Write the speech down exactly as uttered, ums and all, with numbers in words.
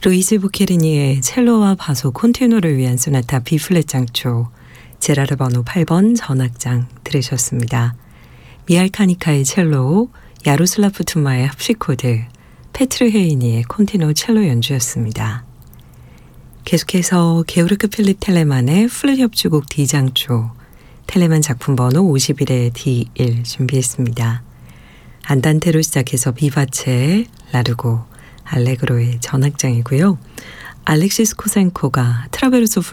루이지 보케리니의 첼로와 바소 콘티누를 위한 소나타 B플랫 장조 제라르 번호 팔 번 전악장 들으셨습니다. 미알카니카의 첼로, 야로슬라프 투마의 합시코드, 페트르 헤이니의 콘티누 첼로 연주였습니다. 계속해서 게오르크 필립 텔레만의 플룻 협주곡 D장조, 텔레만 작품 번호 오십일의 디 일 준비했습니다. 안단테로 시작해서 비바체, 라르고, 알레그로의 전악장이고요. 알렉시스 코센코가 트라베르소